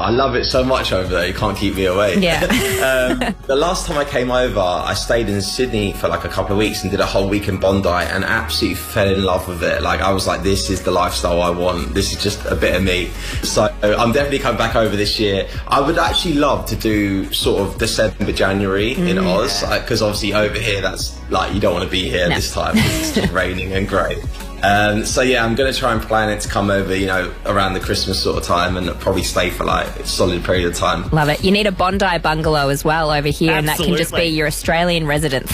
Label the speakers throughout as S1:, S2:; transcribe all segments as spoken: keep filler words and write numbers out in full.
S1: I love it so much over there. You can't keep me away.
S2: Yeah.
S1: um, the last time I came over, I stayed in Sydney for like a couple of weeks and did a whole week in Bondi and absolutely fell in love with it. Like I was like, this is the lifestyle I want. This is just a bit of me. So I'm definitely coming back over this year. I would actually love to do sort of December, January in
S2: Mm.
S1: Oz, because like, obviously over here, that's like, you don't want to be here
S2: No.
S1: this time. It's just raining and grey. Um, so yeah, I'm going to try and plan it to come over, you know, around the Christmas sort of time and probably stay for like a solid period of time.
S2: Love it. You need a Bondi bungalow as well over here, and that can just be your Australian residence.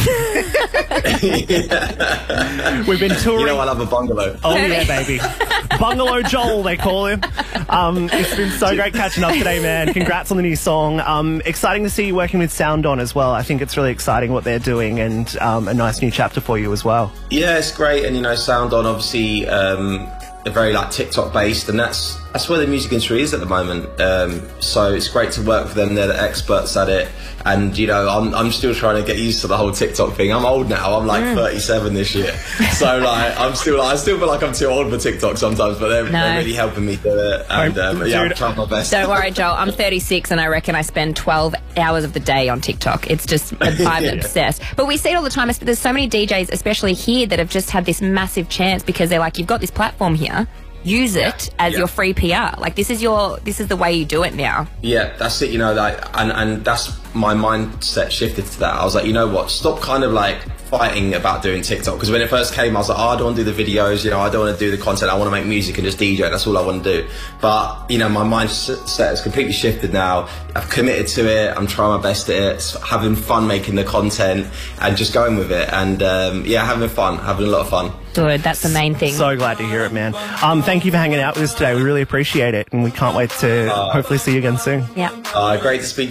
S1: Yeah.
S3: We've been touring.
S1: You know I love a bungalow.
S3: Oh yeah, baby. Bungalow Joel, they call him. Um, it's been so great catching up today, man. Congrats on the new song. Um, exciting to see you working with Sound On as well. I think it's really exciting what they're doing, and um, a nice new chapter for you as well.
S1: Yeah, it's great. And, you know, Sound On, obviously, um, they're very, like, TikTok-based, and that's that's where the music industry is at the moment. Um, so it's great to work with them. They're the experts at it. And, you know, I'm, I'm still trying to get used to the whole TikTok thing. I'm old now. I'm, like, mm. thirty-seven this year. So, like, I'm still, like, I still feel like I'm too old for TikTok sometimes, but they're,
S2: no.
S1: they're really helping me do it. And, um, yeah, I'm trying my best.
S2: Don't worry, Joel. I'm thirty-six, and I reckon I spend twelve hours of the day on TikTok. It's just, I'm
S1: Yeah.
S2: obsessed. But we see it all the time. There's so many D Js, especially here, that have just had this massive chance because they're like, you've got this platform here. Use it as
S1: yeah.
S2: your free P R. Like, this is your, this is the way you do it now.
S1: Yeah, that's it, you know, like, and, and that's my mindset shifted to that. I was like, you know what, stop kind of like fighting about doing TikTok, because when it first came I was like, oh, I don't want to do the videos, you know, I don't want to do the content, I want to make music and just D J, that's all I want to do. But, you know, my mindset has completely shifted now. I've committed to it, I'm trying my best at it, having fun making the content and just going with it, and um, yeah, having fun, having a lot of fun.
S2: Good, that's the main thing.
S3: So glad to hear it, man. Um, thank you for hanging out with us today. We really appreciate it, and we can't wait to uh, hopefully see you again soon.
S2: Yeah.
S1: Uh, great to speak